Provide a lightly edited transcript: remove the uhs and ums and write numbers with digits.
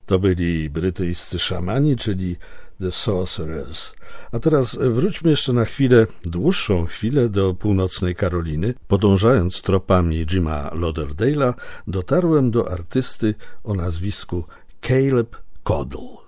To byli brytyjscy szamani, czyli The Sorcerers. A teraz wróćmy jeszcze na chwilę, dłuższą chwilę, do północnej Karoliny. Podążając tropami Jima Lauderdale'a, dotarłem do artysty o nazwisku Caleb Caudle.